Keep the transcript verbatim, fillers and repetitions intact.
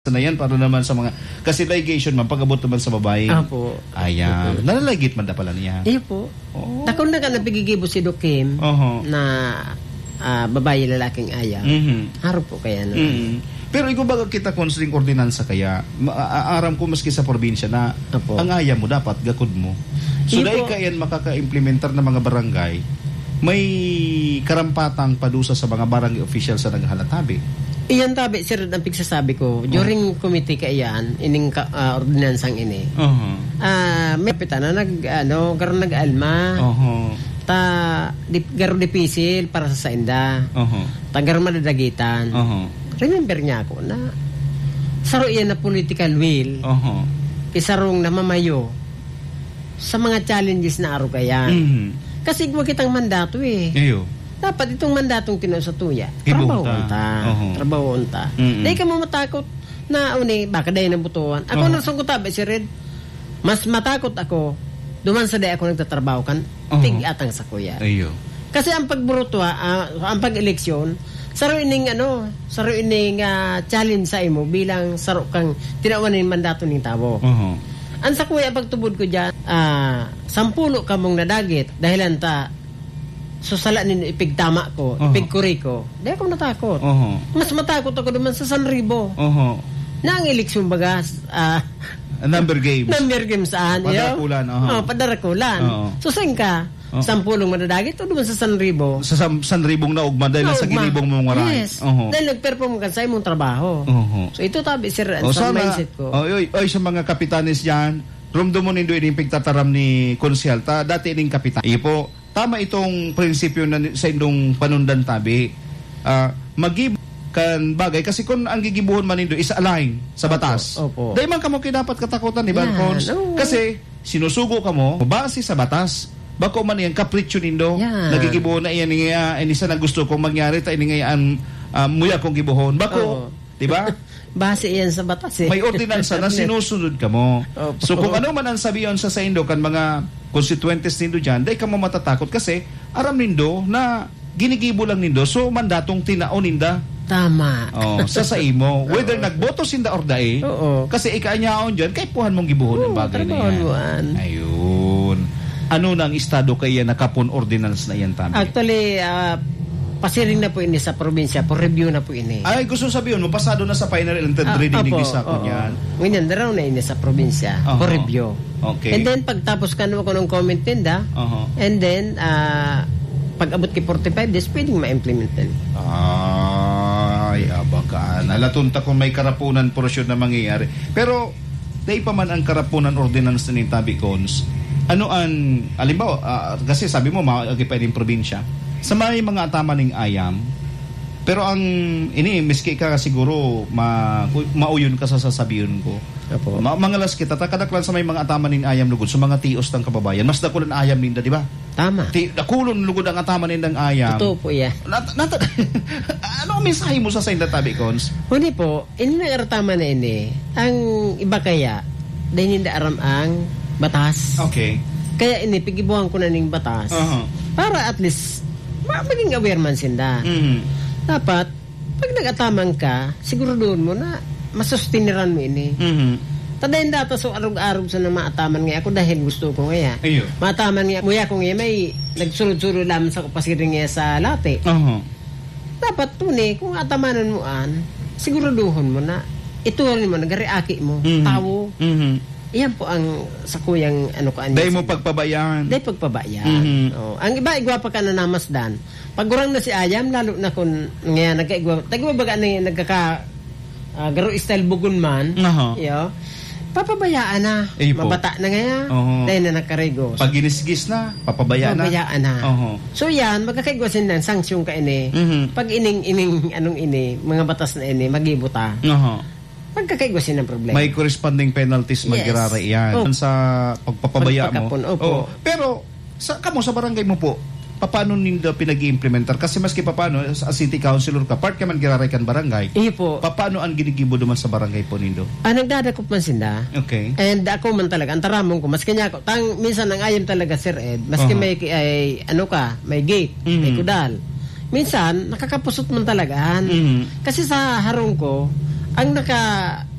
na yan para naman sa mga kasi ligation man pag-abot naman sa babae. Apo. Ayan. Okay. Nalaligit man da pala niya. Iya po. Oh. Takon na ka napigigibo si Dokim uh-huh. na uh, babae lalaking aya. Mm-hmm. Harap po kaya na. Mm-hmm. Pero ikaw baga kita counseling ordinansa kaya aaram ko maski sa probinsya na Apo. Ang aya mo dapat gakod mo. So dahil kayan makaka-implementar ng mga barangay may karampatang padusa sa mga barangay official sa naghalatabi. Iyan tabi, sir, ang pigsasabi ko, during uh-huh. committee kaiyan, ining uh, ordinansang ini, uh-huh. uh, may kapitan na nag, ano, karoon nag-alma, uh-huh. ta, di, garo dipisil para sa sainda, uh-huh. ta garo madadagitan. Uh-huh. Remember niya ako na, saro iyan na political will, uh-huh. isarong namamayo sa mga challenges na araw kayan. Mm-hmm. Kasi huwag kitang mandato eh. Eyo. Dapat itong mandatong tinusutuya. Trabaho ta. Trabaho ta. Dahil ka mo matakot na uni, baka dahil ng butuan. Ako uh-huh. nasong kutabi si Red, mas matakot ako, duman sa day ako nagtatrabaho kan, uh-huh. tig atang sa kuya. Ayo. Kasi ang pagburutwa, uh, ang pag-eleksyon, saro ining ano, saro ining uh, challenge sa imo bilang saro kang tinawan ng mandato ng tao. Uh-huh. Ang sa kuya, pagtubod ko dyan, uh, sampulo ka mong nadagit, dahilan ta, so sala ninyo ipigtama ko, uh-huh. ipigkuri ko, di ako natakot. Uh-huh. Mas matakot ako naman sa Sanribo. Uh-huh. Na ang eleksyon bagas, uh, number games. Number games saan? Padarakulan. Uh-huh. Oh, padarakulan. Uh-huh. So saan ka? Uh-huh. Sampulong madadagit o naman sa Sanribo? Sa San, Sanribong na ugma dahil na sa ginibong mong maray. Yes. Uh-huh. Dahil nag-perform ka sa imong trabaho. Uh-huh. So ito tabi, sir, o, sa sana, mindset ko. O, oy, oy, sa mga kapitanes dyan, rumdo mo nindo ining pigtataram ni Konsyal, ta, dati ining kapitan. Ipo, tama itong prinsipyo na sa indong panundan tabi. Uh, magib kan bagay kasi kung ang gigibuhon man nindo is align sa batas. Opo. Opo. Dahil man kamo dapat katakutan di ba, yeah, Cons? No. Kasi sinusugo kamo base sa batas. Bako man yan kapritsyo nindo. Yeah. Nagigibuhon na iyan nga uh, inisa na gusto kong mangyari ta ini nga an uh, muya kong gibuhon. Bako, oh. Di ba? Base yan sa batas eh. May ordinansa na sinusunod ka mo. Opo. So kung ano man ang sabihin sa sa indo kan mga constituentes nindo dyan, dahil ka mo matatakot kasi aram nindo na ginigibo lang nindo so mandatong tinaon ninda. Tama. Oh, sa sa imo. Whether nagboto sinda or dae. Oo. Kasi ikaanyaon dyan, kay puhan mong gibuhon ng bagay na yan. Ayun. Ano na ang estado kaya nakapon ordinance na yan, Tami? Actually, uh, pasiring na po ini sa probinsya, po review na po ini. Ay, gusto sabihin mo, pasado na sa final and uh, reading ni Gisa ko niyan. Ganyan, daraw na ini sa probinsya, uh-huh. po review. Okay. And then, pagtapos ka naman ko ng comment tinda, uh-huh. and then, uh, pag-abot ki forty-five days, pwedeng ma-implement din. Ay, abaka. Nalatunta kung may karapunan porosyon na mangyayari. Pero, dahil pa man ang karapunan ordinance ni Tabi Cons, ano ang, alimbawa, uh, kasi sabi mo, makakipay din probinsya, sa may mga atama ng ayam, pero ang, ini, miski ka siguro, ma, mauyon ka sa sasabihin ko. Ma, mangalas kita, takadaklan sa may mga atama ng ayam lugod, sa mga tios ng kababayan, mas dakulan ayam ninda, di ba? Tama. Ti, dakulon lugod ang atama nindang ayam. Totoo po yan. Nat, nat, ano ang mensahe mo sa Sainda Tabi Cons? Huni po, ini na aratama na ini, ang iba kaya, dahil hindi aram ang batas. Okay. Kaya ini, pigibuhan ko na ning batas, uh-huh. para at least, maging aware man sinda. Mm-hmm. Dapat, pag nag-atamang ka, siguro doon mo na masustiniran mo ini. Mm-hmm. Tadayin data so arog-arog sa na maataman nga ako dahil gusto ko nga. Ayun. Maataman nga, muya ko nga may nagsulod-sulod lamang sa kupasiring nga sa late. Uh-huh. Dapat tuni, kung atamanan mo an, siguraduhon mo na, ito rin mo, nagariaki mo, mm-hmm. tawo. Mm-hmm. Iyan po ang sa kuyang ano ka. Dahil mo pagpabayaan. Dahil pagpabayaan. Mm-hmm. Oh, ang iba, igwa pa ka na namasdan. Pag gurang na si Ayam, lalo na kung nga nagkaigwa, tagwa baga na nagkaka uh, garo style bugun man, uh-huh. yo, papabayaan na. Eh, mabata na nga uh-huh. dahil na nagkarigos. Pag ginisgis na, papabayaan na. Papabayaan na. Uh-huh. So yan, magkakaigwasin na, sanksyon ka ini. Mm-hmm. Pag ining-ining, anong ini, mga batas na ini, magibuta. Uh-huh. Magkakaigwasin ng problema. May corresponding penalties yes. Magirara yan. Oh. Sa pagpapabaya mo. Opo. Oh. Pero, sa, kamo sa barangay mo po, paano nindo pinag-i-implementar? Kasi maski paano, as city councilor ka, part ka man giraray kan barangay. Iyo po. Paano ang ginigibo naman sa barangay po nindo? Ah, nagdadakop man sinda. Okay. And ako man talaga, ang taramong ko, maski niya ako, tang, minsan ang ayam talaga, Sir Ed, maski uh-huh. may, ay, ano ka, may gate, mm-hmm. may kudal. Minsan, nakakapusot man talagaan. Mm-hmm. Kasi sa harong ko, ang naka